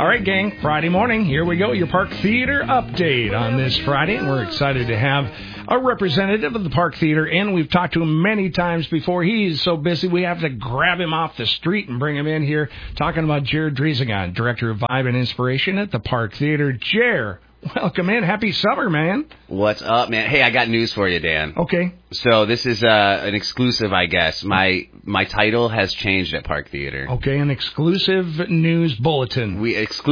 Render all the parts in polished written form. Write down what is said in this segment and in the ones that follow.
All right, gang, Friday morning, here we go, your Park Theater update on this Friday. And we're excited to have a representative of the Park Theater in. We've talked to him many times before. He's so busy we have to grab him off the street and bring him in here. Talking about Jared Driesinga, Director of Vibe and Inspiration at the Park Theater. Jared, welcome in. Happy summer, man. What's up, man? Hey, I got news for you, Dan. Okay. So this is an exclusive, I guess. My title has changed at Park Theater. Okay, an exclusive news bulletin.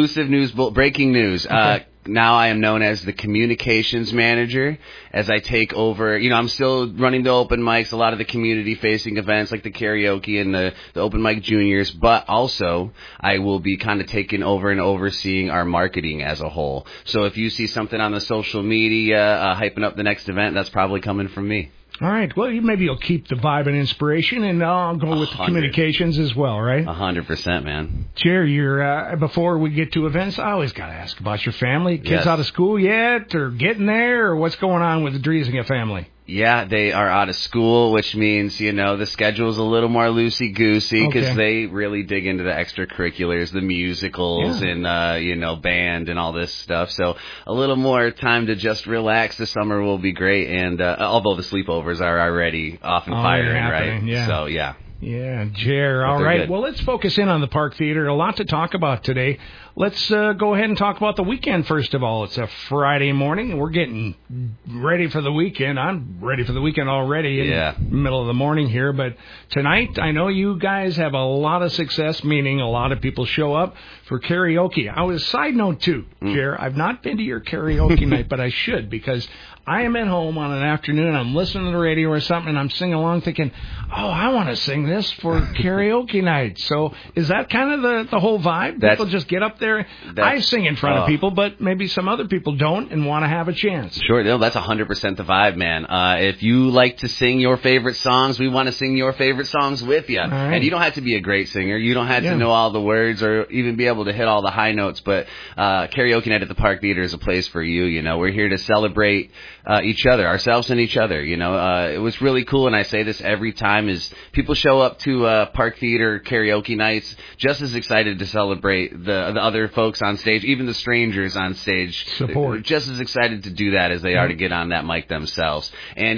Breaking news. Okay. Now I am known as the communications manager as I take over. You know, I'm still running the open mics, a lot of the community-facing events like the karaoke and the open mic juniors, but also I will be kind of taking over and overseeing our marketing as a whole. So if you see something on the social media hyping up the next event, that's probably coming from me. All right. Well, maybe you'll keep the vibe and inspiration, and I'll go with the communications as well, right? 100%, man. Jerry, you're before we get to events, I always got to ask about your family. Kids Yes. out of school yet, or getting there, or what's going on with the Driesinga family? Yeah, they are out of school, which means, you know, the schedule's a little more loosey-goosey because they really dig into the extracurriculars, the musicals and, you know, band and all this stuff. So a little more time to just relax this summer will be great. And although the sleepovers are already off and firing, right? Yeah. So, yeah. Yeah, Jer. All right. Good. Well, let's focus in on the Park Theater. A lot to talk about today. Let's go ahead and talk about the weekend first of all. It's a Friday morning, and we're getting ready for the weekend. I'm ready for the weekend already in the middle of the morning here. But tonight, I know you guys have a lot of success, meaning a lot of people show up for karaoke. I was side note, too, Jer. I've not been to your karaoke night, but I should because I am at home on an afternoon, I'm listening to the radio or something, and I'm singing along thinking, oh, I want to sing this for karaoke night. So is that kind of the whole vibe? People just get up there. I sing in front of people, but maybe some other people don't and want to have a chance. Sure, no, that's 100% the vibe, man. If you like to sing your favorite songs, we want to sing your favorite songs with you. Right. And you don't have to be a great singer. You don't have to know all the words or even be able to hit all the high notes, but karaoke night at the Park Theater is a place for you. You know, we're here to celebrate each other, ourselves and each other. You know, it was really cool, and I say this every time, is people show up to Park Theater karaoke nights just as excited to celebrate the other folks on stage, even the strangers on stage. Support. Just as excited to do that as they are to get on that mic themselves. And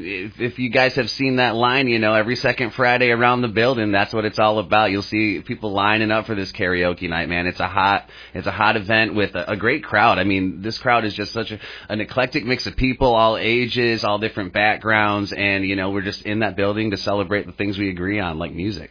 if you guys have seen that line, you know, every second Friday around the building, that's what it's all about. You'll see people lining up for this karaoke night, man. It's a hot event with a great crowd. I mean, this crowd is just such an eclectic mix of people, all ages, all different backgrounds, and, you know, we're just in that building to celebrate the things we agree on, like music.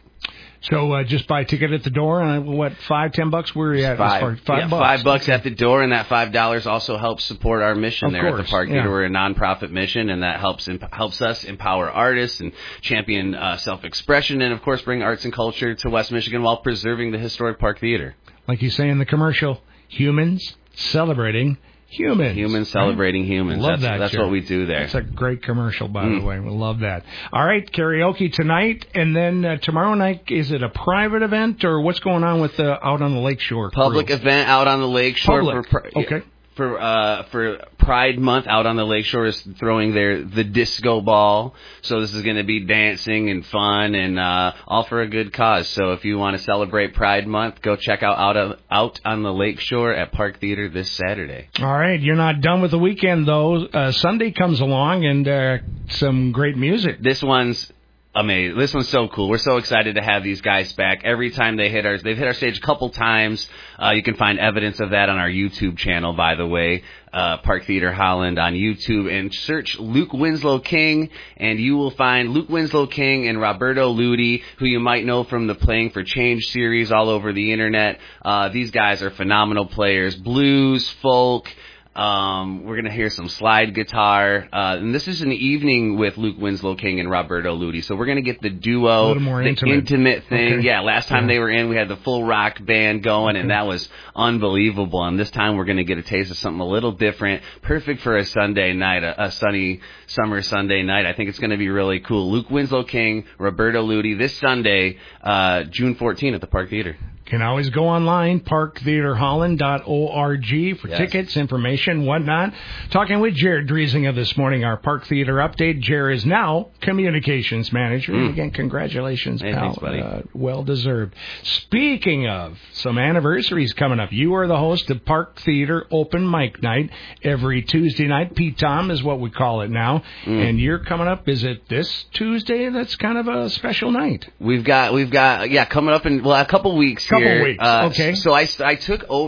So just buy a ticket at the door, and what, $5-10? Where are you at? $5 $5 at the door, and that $5 also helps support our mission there at the Park Theater. We're a nonprofit mission, and that helps us empower artists and champion self-expression, and of course bring arts and culture to West Michigan while preserving the historic Park Theater. Like you say in the commercial, humans celebrating humans. Humans celebrating humans. Love That's what we do there. That's a great commercial, by the way. We love that. All right, karaoke tonight, and then tomorrow night, is it a private event, or what's going on with out on the Lakeshore? Public event out on the Lakeshore. Okay. For Pride Month, out on the Lakeshore is throwing the disco ball. So this is going to be dancing and fun and all for a good cause. So if you want to celebrate Pride Month, go check out on the Lakeshore at Park Theater this Saturday. All right. You're not done with the weekend, though. Sunday comes along and some great music. This one's amazing. This one's so cool. We're so excited to have these guys back. Every time they've hit our stage a couple times. You can find evidence of that on our YouTube channel, by the way, Park Theater Holland on YouTube, and search Luke Winslow King, and you will find Luke Winslow King and Roberto Ludi, who you might know from the Playing for Change series all over the internet. These guys are phenomenal players. Blues, folk. We're going to hear some slide guitar. And this is an evening with Luke Winslow King and Roberto Ludi. So we're going to get the duo, a little more intimate thing. Okay. Yeah, last time they were in, we had the full rock band going, and that was unbelievable. And this time we're going to get a taste of something a little different. Perfect for a Sunday night, a sunny summer Sunday night. I think it's going to be really cool. Luke Winslow King, Roberto Ludi, this Sunday, June 14th at the Park Theater. Can always go online, parktheaterholland.org for tickets, information, whatnot. Talking with Jared Driesinger this morning, our Park Theater update. Jared is now communications manager. And again, congratulations, pal. Thanks, buddy. Well deserved. Speaking of some anniversaries coming up, you are the host of Park Theater Open Mic Night every Tuesday night. P-Tom is what we call it now. And you're coming up, is it this Tuesday? That's kind of a special night. We've got coming up in a couple weeks here. Okay. So I took over